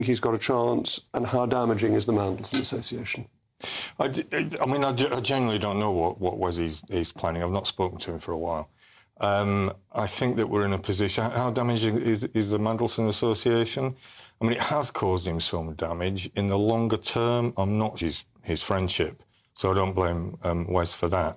he's got a chance, and how damaging is the Mandelson Association? I genuinely don't know what Wes he's planning. I've not spoken to him for a while. I think that we're in a position... How damaging is the Mandelson Association? I mean, it has caused him some damage. In the longer term, I'm not his friendship, so I don't blame Wes for that.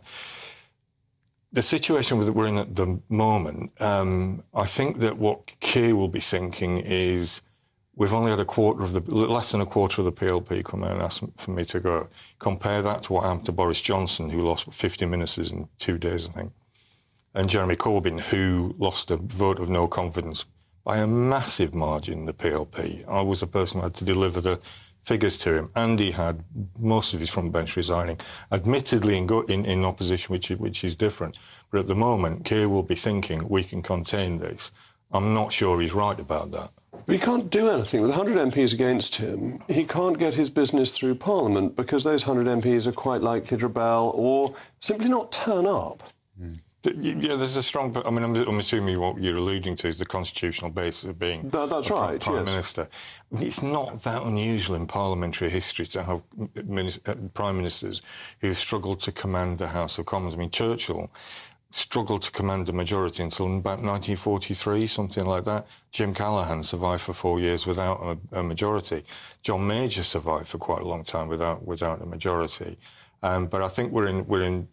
The situation that we're in at the moment, I think that what Keir will be thinking is, we've only had less than a quarter of the PLP come out and ask for me to go. Compare that to what happened to Boris Johnson, who lost 50 ministers in 2 days, I think, and Jeremy Corbyn, who lost a vote of no confidence by a massive margin in the PLP. I was the person who had to deliver the figures to him. Andy had most of his front bench resigning, admittedly in opposition, which is different. But at the moment, Keir will be thinking, we can contain this. I'm not sure he's right about that. But he can't do anything. With 100 MPs against him, he can't get his business through Parliament because those 100 MPs are quite likely to rebel or simply not turn up. Yeah, there's a strong... I mean, I'm assuming what you're alluding to is the constitutional basis of being that's right, Prime Minister. I mean, it's not that unusual in parliamentary history to have Prime Ministers who've struggled to command the House of Commons. I mean, Churchill struggled to command a majority until about 1943, something like that. Jim Callaghan survived for 4 years without a majority. John Major survived for quite a long time without a majority. But I think we're in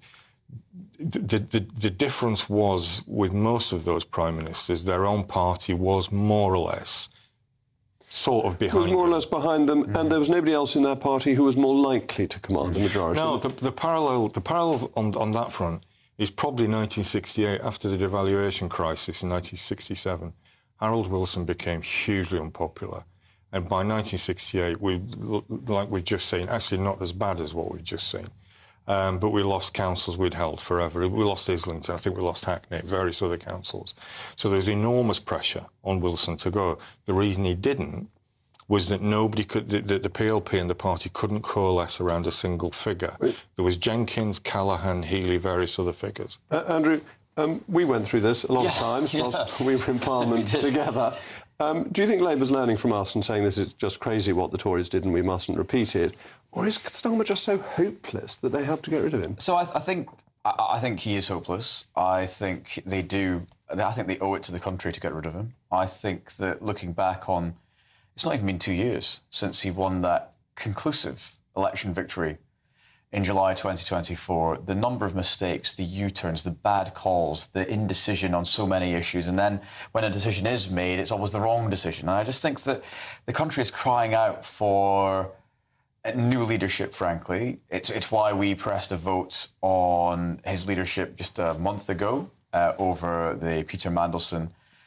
the difference was, with most of those Prime Ministers, their own party was more or less sort of behind them. It was more or less behind them, and there was nobody else in their party who was more likely to command a majority. No, the parallel on that front is probably 1968, after the devaluation crisis in 1967. Harold Wilson became hugely unpopular. And by 1968, like we've just seen, actually not as bad as what we've just seen. But we lost councils we'd held forever. We lost Islington, I think we lost Hackney, various other councils. So there's enormous pressure on Wilson to go. The reason he didn't was that nobody could, the PLP and the party couldn't coalesce around a single figure. There was Jenkins, Callaghan, Healy, various other figures. Andrew, we went through this a lot of times whilst we were in Parliament together. Do you think Labour's learning from us and saying this is just crazy what the Tories did and we mustn't repeat it? Or is Starmer just so hopeless that they have to get rid of him? So I think he is hopeless. I think they owe it to the country to get rid of him. I think that looking back on... It's not even been 2 years since he won that conclusive election victory in July 2024. The number of mistakes, the U-turns, the bad calls, the indecision on so many issues, and then when a decision is made, it's always the wrong decision. And I just think that the country is crying out for new leadership, frankly. It's why we pressed a vote on his leadership just a month ago over the Peter Mandelson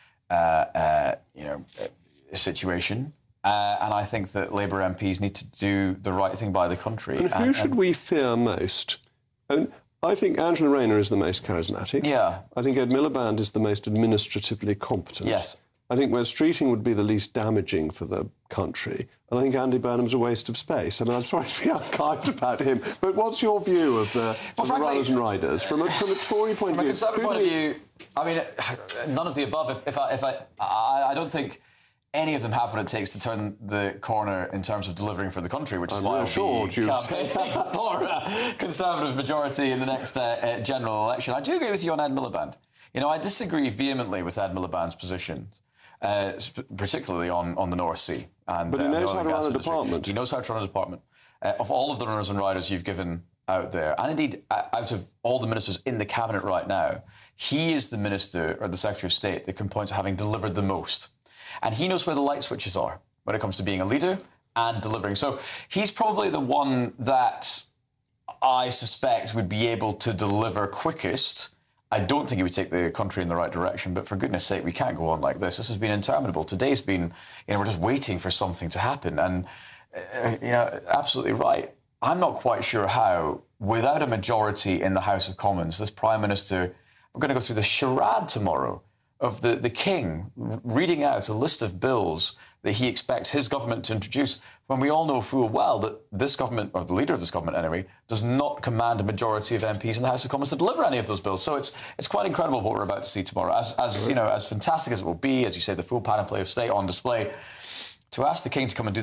situation. And I think that Labour MPs need to do the right thing by the country. And who should we fear most? I think Angela Rayner is the most charismatic. Yeah. I think Ed Miliband is the most administratively competent. Yes. I think Wes Streeting would be the least damaging for the country. And I think Andy Burnham's a waste of space. I mean, I'm sorry to be unkind about him, but what's your view of the runners and riders? From a Tory point of view... From a Conservative point of view, I mean, none of the above. I don't think any of them have what it takes to turn the corner in terms of delivering for the country, which is why I'll be campaigning for a Conservative majority in the next general election. I do agree with you on Ed Miliband. You know, I disagree vehemently with Ed Miliband's position, particularly on the North Sea. But he knows how to run a department. He knows how to run a department. Of all of the runners and riders you've given out there, and indeed out of all the ministers in the cabinet right now, he is the minister or the Secretary of State that can point to having delivered the most. And he knows where the light switches are when it comes to being a leader and delivering. So he's probably the one that I suspect would be able to deliver quickest. I don't think he would take the country in the right direction, but for goodness sake, we can't go on like this. This has been interminable. Today's been, we're just waiting for something to happen. And, absolutely right. I'm not quite sure how, without a majority in the House of Commons, this Prime Minister, we're going to go through the charade tomorrow of the King reading out a list of bills that he expects his government to introduce, when we all know full well that this government, or the leader of this government anyway, does not command a majority of MPs in the House of Commons to deliver any of those bills. So it's quite incredible what we're about to see tomorrow. As fantastic as it will be, as you say, the full panoply of state on display to ask the King to come and do